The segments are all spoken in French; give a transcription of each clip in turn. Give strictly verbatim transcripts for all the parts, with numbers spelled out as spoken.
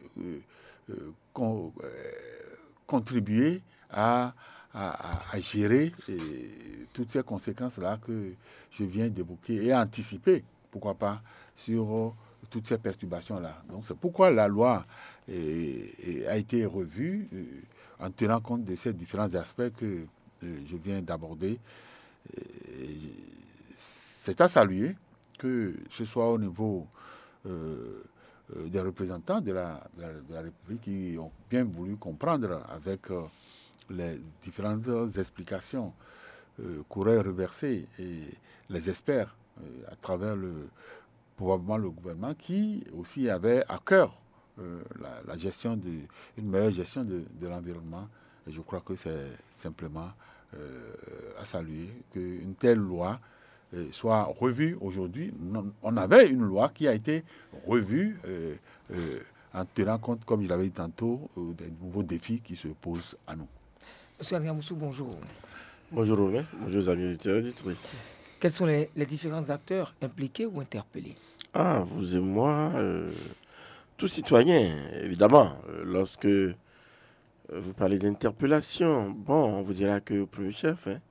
euh, euh, con, euh, contribuer à, à, à gérer euh, toutes ces conséquences-là que je viens d'évoquer et anticiper, pourquoi pas, sur euh, toutes ces perturbations-là. Donc c'est pourquoi la loi est, a été revue euh, en tenant compte de ces différents aspects que euh, je viens d'aborder. C'est à saluer que ce soit au niveau euh, euh, des représentants de la, de, la, de la République qui ont bien voulu comprendre avec euh, les différentes explications euh, qu'auraient reversées et les experts euh, à travers le, probablement le gouvernement qui aussi avait à cœur euh, la, la gestion de, une meilleure gestion de, de l'environnement. Et je crois que c'est simplement euh, à saluer qu'une telle loi euh, soit revue aujourd'hui. On avait une loi qui a été revue euh, euh, en tenant compte, comme je l'avais dit tantôt, euh, des nouveaux défis qui se posent à nous. Monsieur Amiamoussou, bonjour. Bonjour Romain, bonjour amis auditeurs et auditrices. Quels sont les, les différents acteurs impliqués ou interpellés? Ah, vous et moi, euh, tout citoyen, évidemment. Euh, lorsque euh, vous parlez d'interpellation, bon, on vous dira que au premier chef, hein,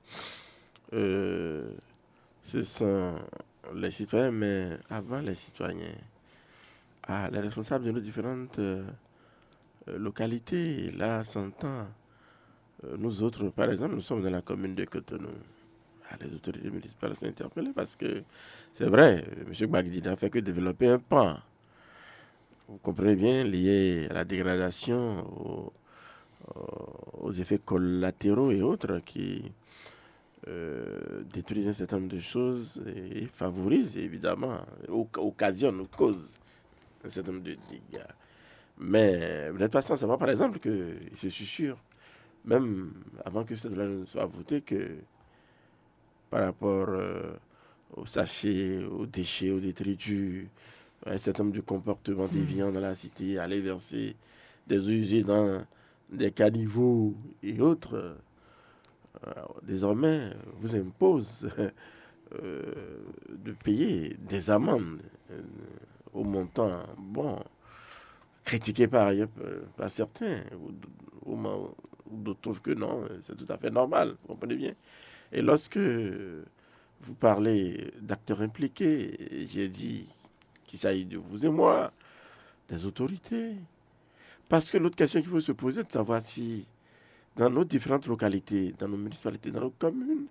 euh, ce sont les citoyens, mais avant les citoyens, ah, les responsables de nos différentes euh, localités, là, s'entend. Euh, nous autres, par exemple, nous sommes dans la commune de Cotonou. Ah, les autorités municipales sont interpellées parce que c'est vrai, M. Gbagdi n'a fait que développer un pan. Vous comprenez bien, lié à la dégradation, aux, aux effets collatéraux et autres qui euh, détruisent un certain nombre de choses et favorisent évidemment, occasionnent, causent un certain nombre de dégâts. Mais vous n'êtes pas sans savoir, par exemple, que je suis sûr, même avant que cette loi ne soit votée, que par rapport euh, aux sachets, aux déchets, aux détritus, un certain nombre de comportements déviants dans la cité, aller verser des eaux usées dans des caniveaux et autres, euh, désormais vous impose euh, de payer des amendes euh, au montant, bon, critiqué par ailleurs par certains, ou, ou, ou d'autres trouvent que non, c'est tout à fait normal, vous comprenez bien. Et lorsque vous parlez d'acteurs impliqués, j'ai dit qu'il s'agit de vous et moi, des autorités. Parce que l'autre question qu'il faut se poser, c'est de savoir si dans nos différentes localités, dans nos municipalités, dans nos communes,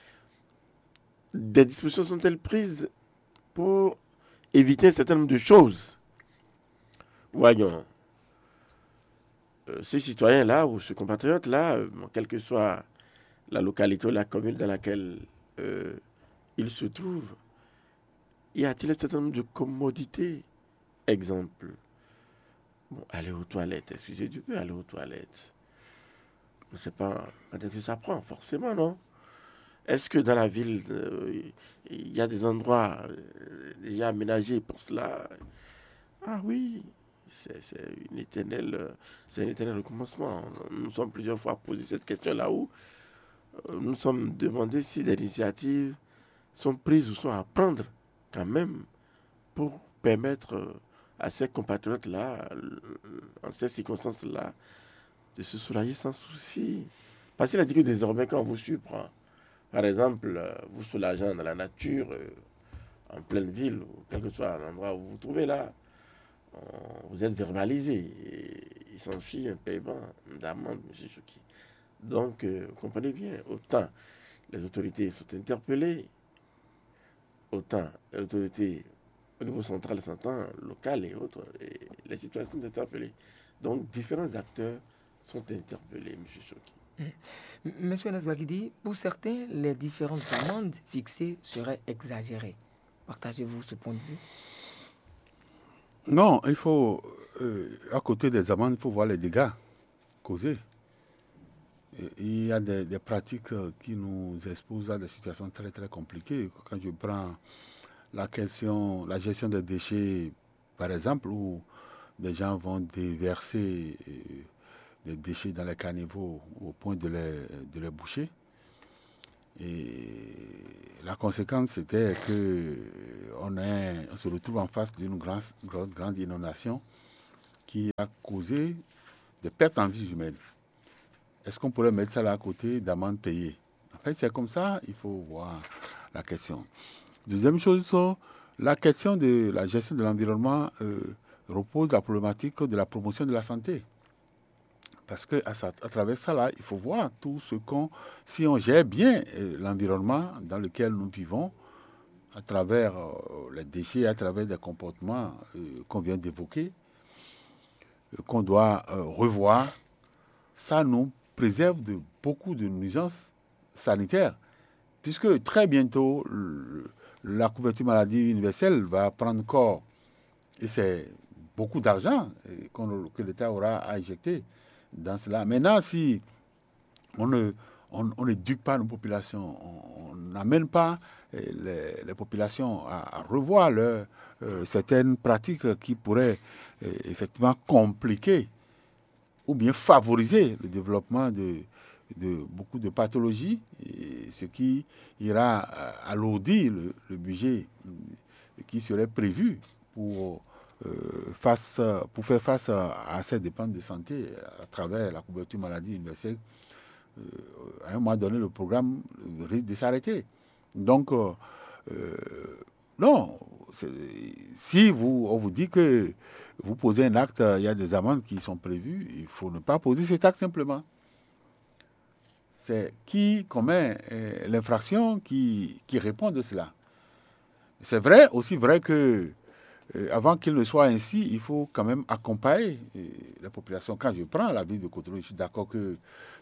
des dispositions sont-elles prises pour éviter un certain nombre de choses. Voyons, euh, ces citoyens-là ou ce compatriote-là, euh, quelle que soit la localité ou la commune dans laquelle euh, il se trouve, y a-t-il un certain nombre de commodités? Exemple, bon, aller aux toilettes, excusez du peu, aller aux toilettes. C'est pas un que ça prend, forcément, non? Est-ce que dans la ville, euh, il y a des endroits euh, déjà aménagés pour cela? Ah oui, c'est, c'est une éternelle, euh, c'est un éternel recommencement. Nous nous sommes plusieurs fois posé cette question-là où euh, nous nous sommes demandé si des initiatives sont prises ou sont à prendre quand même pour permettre euh, à ces compatriotes-là, euh, en ces circonstances-là, de se soulager sans souci. Parce qu'il a dit que désormais, quand on vous surprend, par exemple, euh, vous soulageant dans la nature, euh, en pleine ville, ou quel que soit l'endroit où vous vous trouvez là, on- vous êtes verbalisé. Et il s'ensuit un paiement d'amende, M. Chouki. Donc, euh, vous comprenez bien, autant les autorités sont interpellées, autant les autorités au niveau central s'entend, local et autres, et les citoyens sont interpellés. Donc, différents acteurs sont interpellés, M. Chouki. Monsieur Nesbagidi, pour certains, les différentes amendes fixées seraient exagérées. Partagez-vous ce point de vue? Non, il faut, euh, à côté des amendes, il faut voir les dégâts causés. Et il y a des, des pratiques qui nous exposent à des situations très très compliquées. Quand je prends la question, la gestion des déchets, par exemple, où des gens vont déverser euh, des déchets dans les caniveaux au point de les, de les boucher. Et la conséquence, c'était que on, est, on se retrouve en face d'une grande, grande, grande inondation qui a causé des pertes en vie humaine. Est-ce qu'on pourrait mettre ça là à côté d'amendes payées? En fait, c'est comme ça, il faut voir la question. Deuxième chose, la question de la gestion de l'environnement euh, repose la problématique de la promotion de la santé. Parce que à, à travers ça là, il faut voir tout ce qu'on, si on gère bien euh, l'environnement dans lequel nous vivons, à travers euh, les déchets, à travers des comportements euh, qu'on vient d'évoquer, euh, qu'on doit euh, revoir, ça nous préserve de beaucoup de nuisances sanitaires, puisque très bientôt le, la couverture maladie universelle va prendre corps, et c'est beaucoup d'argent que l'État aura à injecter dans cela. Maintenant, si on ne on, on n'éduque pas nos populations, on n'amène pas les, les populations à, à revoir leur, euh, certaines pratiques qui pourraient euh, effectivement compliquer ou bien favoriser le développement de, de beaucoup de pathologies, et ce qui ira alourdir le, le budget qui serait prévu pour, euh, face, pour faire face à ces dépenses de santé à travers la couverture maladie universelle. Euh, à un moment donné, le programme risque de s'arrêter. Donc, euh, non, si vous, on vous dit que vous posez un acte, il y a des amendes qui sont prévues, il faut ne pas poser cet acte simplement. C'est qui commet euh, l'infraction qui, qui répond de cela. C'est vrai, aussi vrai que euh, avant qu'il ne soit ainsi, il faut quand même accompagner euh, la population. Quand je prends la ville de Cotonou, je suis d'accord que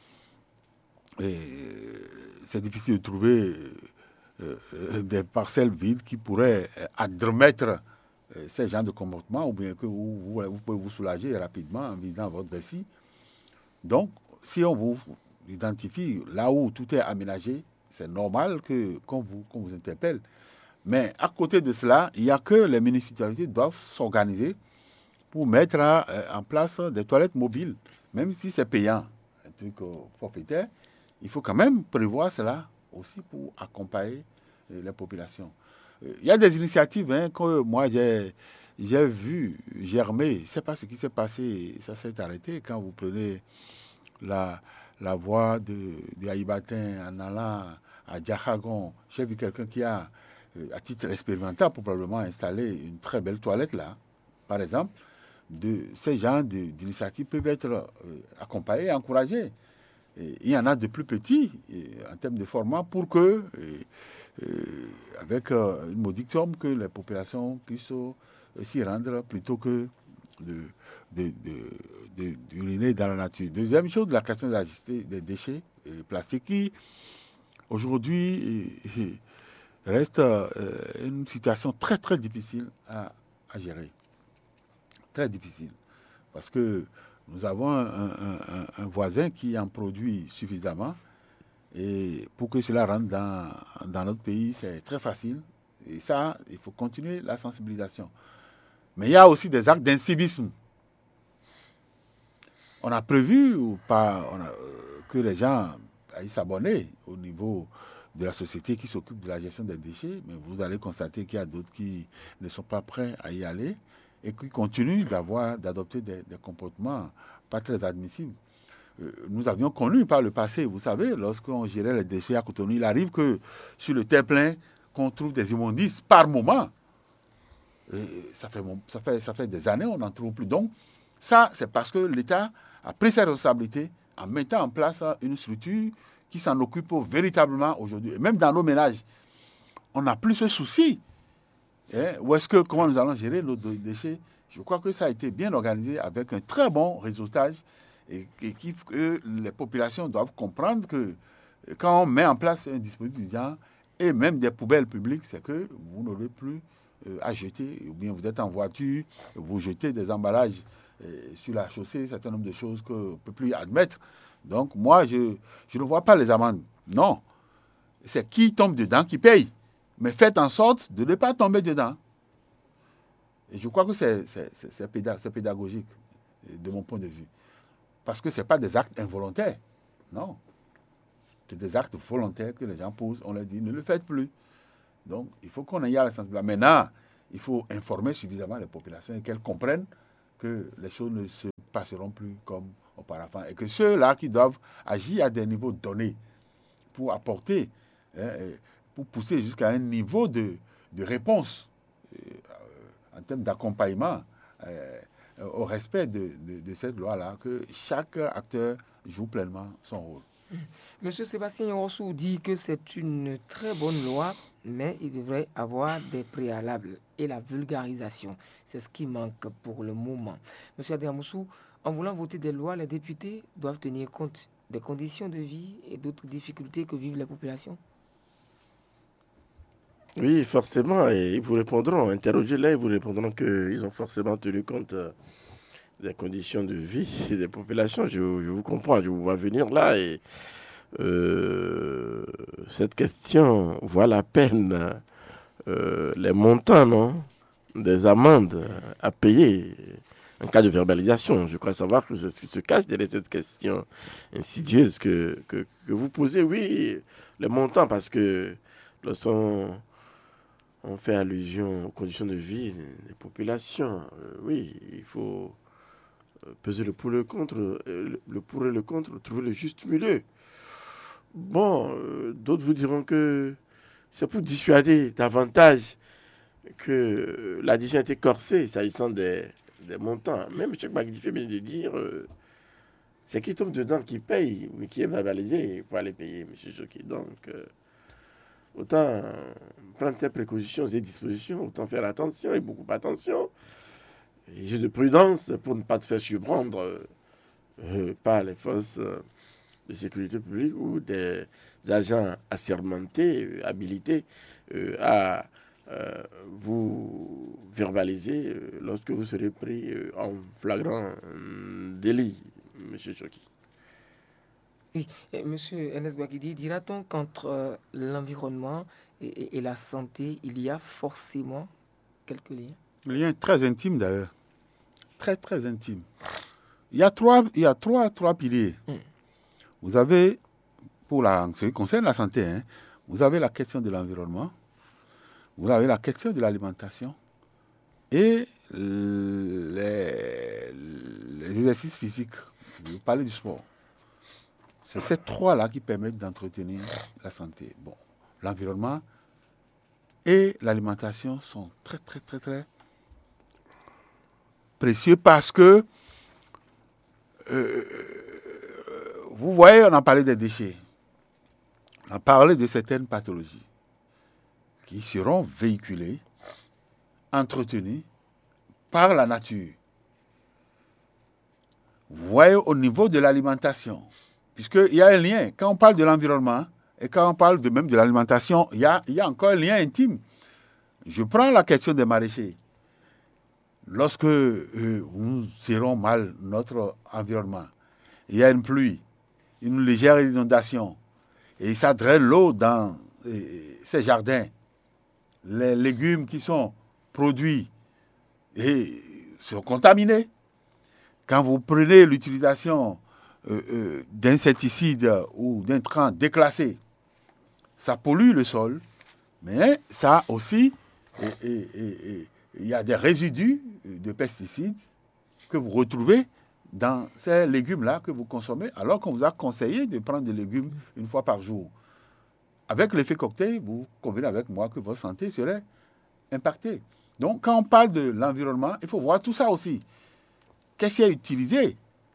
euh, c'est difficile de trouver euh, euh, des parcelles vides qui pourraient euh, admettre euh, ces genres de comportements, ou bien que vous, vous, vous pouvez vous soulager rapidement en vidant votre vessie. Donc, si on vous identifie là où tout est aménagé, c'est normal que qu'on vous, qu'on vous interpelle. Mais à côté de cela, il n'y a que les municipalités doivent s'organiser pour mettre à, en place des toilettes mobiles, même si c'est payant, un truc euh, forfaitaire. Il faut quand même prévoir cela aussi pour accompagner euh, les populations. Euh, il y a des initiatives hein, que moi j'ai, j'ai vu germer. Je ne sais pas ce qui s'est passé, ça s'est arrêté quand vous prenez la, la voie de, de Haïbatin en allant à Diakhagon. J'ai vu quelqu'un qui a, à titre expérimental, probablement installé une très belle toilette là. Par exemple, de, ces genres d'initiatives peuvent être euh, accompagnés et encouragés. Et il y en a de plus petits et, en termes de format pour que, et, et, avec euh, une modique somme, que les populations puissent euh, s'y rendre plutôt que de, de, de, de, d'uriner dans la nature. Deuxième chose, la question de la gestion des déchets et plastiques qui, aujourd'hui, et, et, reste euh, une situation très très difficile à, à gérer. Très difficile. Parce que nous avons un, un, un, un voisin qui en produit suffisamment. Et pour que cela rentre dans, dans notre pays, c'est très facile. Et ça, il faut continuer la sensibilisation. Mais il y a aussi des actes d'incivisme. On a prévu ou pas, on a, euh, que les gens aillent s'abonner au niveau de la société qui s'occupe de la gestion des déchets, mais vous allez constater qu'il y a d'autres qui ne sont pas prêts à y aller et qui continuent d'avoir, d'adopter des, des comportements pas très admissibles. Euh, nous avions connu par le passé, vous savez, lorsqu'on gérait les déchets à Cotonou, il arrive que sur le terre-plein, qu'on trouve des immondices par moment. Et ça fait, ça fait, ça fait des années, on n'en trouve plus. Donc, ça, c'est parce que l'État a pris ses responsabilités en mettant en place une structure qui s'en occupe véritablement aujourd'hui. Et même dans nos ménages, on n'a plus ce souci. Eh, où est-ce que, comment nous allons gérer nos déchets? Je crois que ça a été bien organisé avec un très bon réseautage et, et qui, que les populations doivent comprendre que quand on met en place un dispositif et même des poubelles publiques, c'est que vous n'aurez plus euh, à jeter, ou bien vous êtes en voiture, vous jetez des emballages euh, sur la chaussée, un certain nombre de choses qu'on ne peut plus admettre. Donc moi, je, je ne vois pas les amendes. Non. C'est qui tombe dedans qui paye. Mais faites en sorte de ne pas tomber dedans. Et je crois que c'est, c'est, c'est, c'est, pédag- c'est pédagogique, de mon point de vue. Parce que ce n'est pas des actes involontaires. Non. C'est des actes volontaires que les gens posent. On leur dit, ne le faites plus. Donc, il faut qu'on aille à la sensibilisation. Maintenant, il faut informer suffisamment les populations et qu'elles comprennent que les choses ne se passeront plus comme auparavant et que ceux-là qui doivent agir à des niveaux donnés pour apporter, hein, pour pousser jusqu'à un niveau de, de réponse euh, en termes d'accompagnement euh, au respect de, de, de cette loi-là, que chaque acteur joue pleinement son rôle. Monsieur Sébastien Yorossou dit que c'est une très bonne loi, mais il devrait avoir des préalables et la vulgarisation. C'est ce qui manque pour le moment. Monsieur Adriamoussou, en voulant voter des lois, les députés doivent tenir compte des conditions de vie et d'autres difficultés que vivent les populations. Oui, forcément, et ils vous répondront, interrogez-les, ils vous répondront qu'ils ont forcément tenu compte euh, des conditions de vie des populations. Je, je vous comprends, je vous vois venir là et euh, cette question voit la peine, euh, les montants, non, des amendes à payer en cas de verbalisation. Je crois savoir que c'est ce qui se cache derrière cette question insidieuse que, que, que vous posez. Oui, les montants, parce que lorsqu'on on fait allusion aux conditions de vie des populations, euh, oui, il faut peser le pour et le contre, euh, le pour et le contre, trouver le juste milieu. Bon, euh, d'autres vous diront que c'est pour dissuader davantage que euh, l'addition a été corsée s'agissant des, des montants. Même M. Magdi fait bien de dire, euh, c'est qui tombe dedans qui paye, mais qui est verbalisé pour aller payer, M. Joki. Donc, euh, autant prendre ses précautions et dispositions, autant faire attention et beaucoup attention. Et j'ai de prudence pour ne pas te faire surprendre euh, par les forces euh, de sécurité publique ou des agents assermentés, euh, habilités euh, à euh, vous verbaliser euh, lorsque vous serez pris euh, en flagrant euh, délit, M. Choki. Oui, et monsieur Enes Bakidi, dira-t-on qu'entre euh, l'environnement et, et, et la santé, il y a forcément quelques liens? Lien très intime d'ailleurs. Très, très intime. Il y a trois, il y a trois, trois piliers. Mm. Vous avez, pour la, ce qui concerne la santé, hein, vous avez la question de l'environnement, vous avez la question de l'alimentation et les, les exercices physiques. Vous parlez du sport. C'est ces trois-là qui permettent d'entretenir la santé. Bon, l'environnement et l'alimentation sont très, très, très, très précieux parce que euh, vous voyez, on a parlé des déchets, on a parlé de certaines pathologies qui seront véhiculées, entretenues par la nature. Vous voyez au niveau de l'alimentation, puisqu'il y a un lien, quand on parle de l'environnement et quand on parle de même de l'alimentation, il y a, il y a encore un lien intime. Je prends la question des maraîchers. Lorsque euh, nous serons mal notre environnement, il y a une pluie, une légère inondation, et ça draine l'eau dans euh, ces jardins. Les légumes qui sont produits et sont contaminés. Quand vous prenez l'utilisation euh, euh, d'insecticides ou d'intrants déclassés, ça pollue le sol, mais ça aussi, et, et, et, et, il y a des résidus de pesticides que vous retrouvez dans ces légumes-là que vous consommez, alors qu'on vous a conseillé de prendre des légumes une fois par jour. Avec l'effet cocktail, vous convenez avec moi que votre santé serait impactée. Donc, quand on parle de l'environnement, il faut voir tout ça aussi. Qu'est-ce qui est utilisé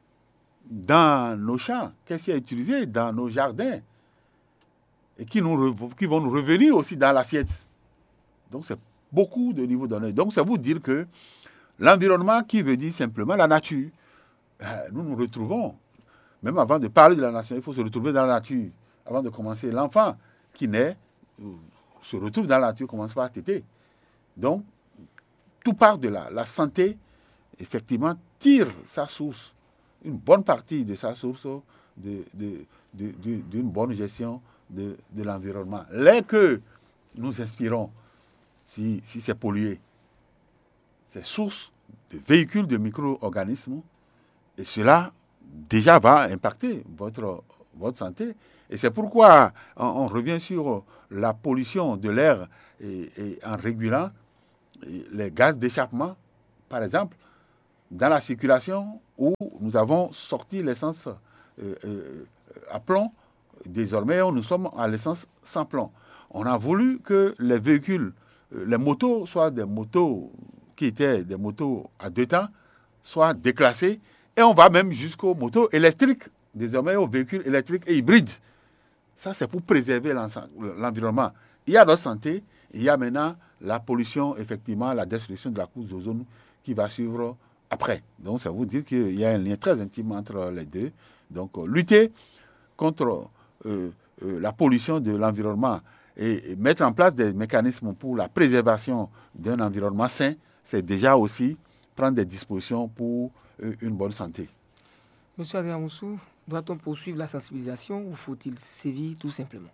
dans nos champs? Qu'est-ce qui est utilisé dans nos jardins? Et qui, nous, qui vont nous revenir aussi dans l'assiette. Donc, c'est beaucoup de niveaux donnés. Donc, ça veut dire que l'environnement qui veut dire simplement la nature. Nous nous retrouvons, même avant de parler de la nation, il faut se retrouver dans la nature. Avant de commencer, l'enfant qui naît se retrouve dans la nature, commence par téter. Donc, tout part de là. La santé, effectivement, tire sa source, une bonne partie de sa source de, de, de, de, d'une bonne gestion de, de l'environnement. Les que nous inspirons, si, si c'est pollué, c'est source de véhicules de micro-organismes et cela déjà va impacter votre, votre santé. Et c'est pourquoi on, on revient sur la pollution de l'air et, et en régulant les gaz d'échappement, par exemple. dans la circulation où nous avons sorti l'essence euh, euh, à plomb. Désormais, nous sommes à l'essence sans plomb. On a voulu que les véhicules, euh, les motos, soient des motos qui étaient des motos à deux temps, soient déclassées. Et on va même jusqu'aux motos électriques, désormais aux véhicules électriques et hybrides. Ça, c'est pour préserver l'environnement. Il y a notre santé, il y a maintenant la pollution, effectivement, la destruction de la couche d'ozone qui va suivre après. Donc, ça veut dire qu'il y a un lien très intime entre les deux. Donc, euh, lutter contre euh, euh, la pollution de l'environnement et, et mettre en place des mécanismes pour la préservation d'un environnement sain, c'est déjà aussi prendre des dispositions pour euh, une bonne santé. Monsieur Adrien Moussou, doit-on poursuivre la sensibilisation ou faut-il sévir tout simplement?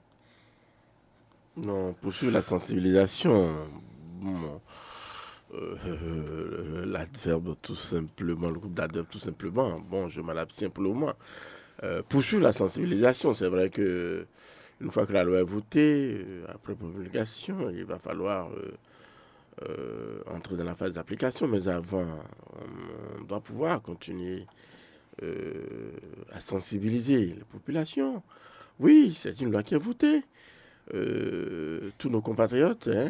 Non, poursuivre la sensibilisation, bon, euh, euh, l'adverbe tout simplement, le groupe d'adverbes tout simplement, bon, je m'en abstiens pour le moment. Euh, poursuivre la sensibilisation, c'est vrai que une fois que la loi est votée, euh, après promulgation, il va falloir euh, euh, entrer dans la phase d'application, mais avant, on, on doit pouvoir continuer euh, à sensibiliser les populations. Oui, c'est une loi qui est votée. Euh, tous nos compatriotes hein,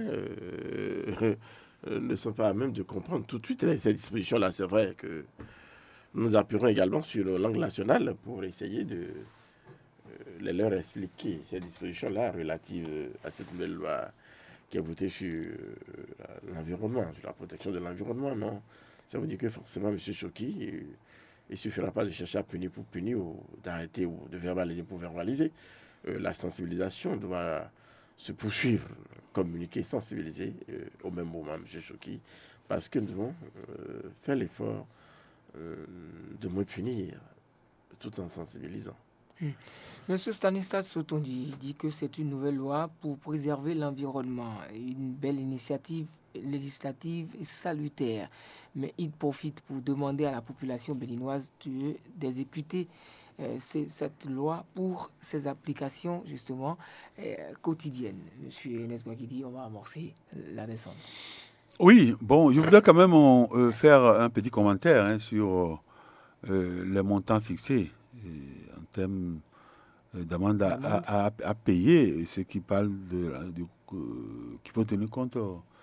euh, euh, ne sont pas à même de comprendre tout de suite ces dispositions-là. C'est vrai que nous appuierons également sur nos langues nationales pour essayer de euh, les leur expliquer ces dispositions-là relatives à cette nouvelle loi qui est votée sur euh, l'environnement, sur la protection de l'environnement. Non, ça veut dire que forcément, M. Choki, il ne suffira pas de chercher à punir pour punir ou d'arrêter ou de verbaliser pour verbaliser. Euh, la sensibilisation doit se poursuivre, communiquer, sensibiliser euh, au même moment, M. Choki, parce que nous devons euh, faire l'effort euh, de moins punir tout en sensibilisant. Hmm. Monsieur Stanislas Sotondi dit que c'est une nouvelle loi pour préserver l'environnement, une belle initiative législative et salutaire, mais il profite pour demander à la population béninoise de, d'exécuter euh, cette loi pour ses applications justement euh, quotidiennes. Monsieur Nesbois qui dit on va amorcer la descente. Oui, bon, je voudrais quand même euh, faire un petit commentaire hein, sur euh, les montants fixés euh, en termes euh, d'amende à, à, à, à payer, ceux qui parlent de, de, de qui faut tenir compte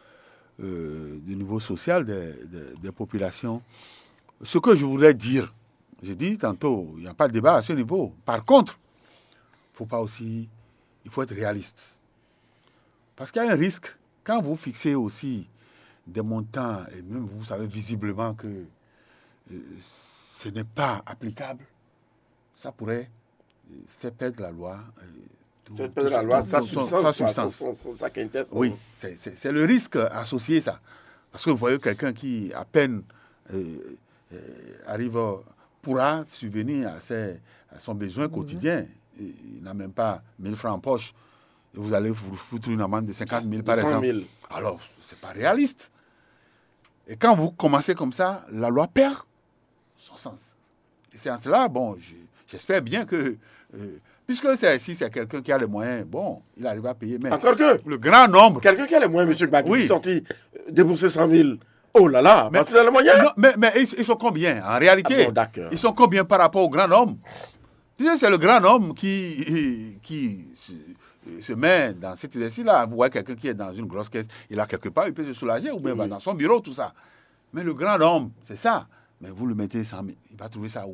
euh, du niveau social des, des, des populations. Ce que je voulais dire, j'ai dit tantôt, il n'y a pas de débat à ce niveau. Par contre, il faut pas aussi, il faut être réaliste, parce qu'il y a un risque quand vous fixez aussi des montants, et même vous savez visiblement que euh, ce n'est pas applicable, ça pourrait euh, faire perdre la loi. Euh, tout, faire perdre la loi, sa substance, sa quintessence. Oui, c'est, c'est, c'est le risque associé ça. Parce que vous voyez quelqu'un qui à peine euh, euh, arrive, pourra subvenir à, ses, à son besoin mmh. quotidien. Il, il n'a même pas mille francs en poche. Et vous allez vous foutre une amende de cinquante mille par exemple. mille. Alors, c'est pas réaliste. Et quand vous commencez comme ça, la loi perd son sens. Et c'est en cela, bon, je, j'espère bien que, euh, puisque c'est, si c'est quelqu'un qui a les moyens, bon, il arrive à payer. Mais encore que le grand nombre. Quelqu'un qui a les moyens, monsieur Gbagui, oui. sorti, débourser cent mille. Oh là là, mais, parce qu'il a les moyens. Non, mais, mais ils, ils sont combien en réalité? Ah bon, ils sont combien par rapport au grand nombre? C'est le grand homme qui, qui se, se met dans cet exercice-là. Vous voyez quelqu'un qui est dans une grosse caisse, il a quelque part, il peut se soulager, ou même oui. dans son bureau, tout ça. Mais le grand homme, c'est ça. Mais vous le mettez cent mille, il va trouver ça où?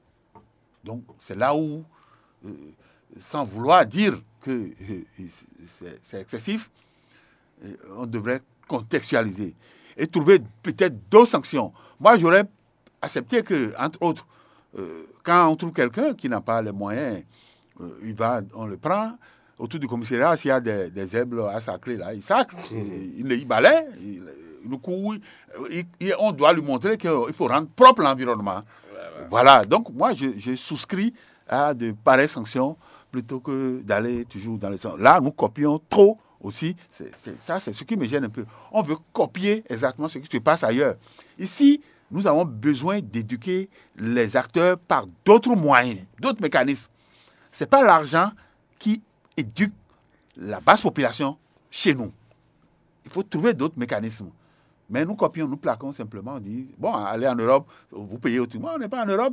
Donc, c'est là où, euh, sans vouloir dire que euh, c'est, c'est excessif, euh, on devrait contextualiser et trouver peut-être d'autres sanctions. Moi, j'aurais accepté que, entre autres, Euh, quand on trouve quelqu'un qui n'a pas les moyens, euh, il va, on le prend. Autour du commissariat, s'il y a des, des zèbres à sacrer, là, il sacre, mmh. il, il, il balaie. Il, du coup, il, il, on doit lui montrer qu'il faut rendre propre l'environnement. Ouais, ouais. Voilà, donc moi, je, je souscris à de pareilles sanctions plutôt que d'aller toujours dans les sens. Là, nous copions trop aussi. C'est, c'est, ça, c'est ce qui me gêne un peu. On veut copier exactement ce qui se passe ailleurs. Ici, nous avons besoin d'éduquer les acteurs par d'autres moyens, d'autres mécanismes. Ce n'est pas l'argent qui éduque la basse population chez nous. Il faut trouver d'autres mécanismes. Mais nous copions, nous plaquons simplement, on dit, bon, allez en Europe, vous payez autrement, on n'est pas en Europe,